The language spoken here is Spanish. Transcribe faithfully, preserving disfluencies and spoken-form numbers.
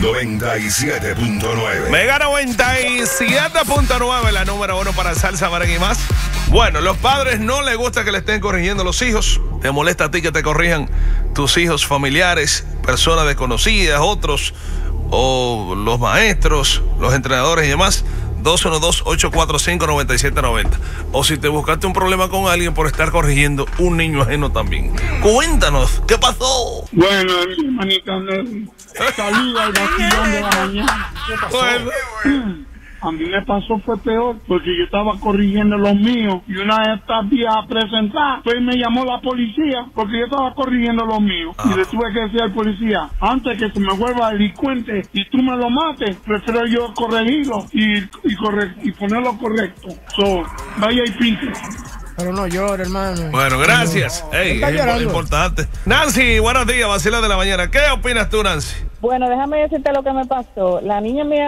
noventa y siete punto nueve. Mega noventa y siete punto nueve, la número uno para salsa, merengue y más. Bueno, los padres no les gusta que le estén corrigiendo a los hijos. Te molesta a ti que te corrijan tus hijos, familiares, personas desconocidas, otros, o los maestros, los entrenadores y demás. dos uno dos, ocho cuatro cinco, nueve siete nueve cero. O si te buscaste un problema con alguien por estar corrigiendo un niño ajeno también. Cuéntanos, ¿qué pasó? Bueno, mi hermanita, saluda al vacilón de la mañana. ¿Qué pasó? Bueno. A mí me pasó fue peor, porque yo estaba corrigiendo los míos y una de estas días a presentar, pues me llamó la policía porque yo estaba corrigiendo los míos. Ah. Y le tuve que decir al policía, antes que se me vuelva delincuente y tú me lo mates, prefiero yo corregirlo y, y, corre, y ponerlo correcto. So, vaya y pinte. Pero no llore, hermano. Bueno, gracias. No. Ey, es llorando. Importante. Nancy, buenos días, vacila de la mañana. ¿Qué opinas tú, Nancy? Bueno, déjame decirte lo que me pasó. La niña mía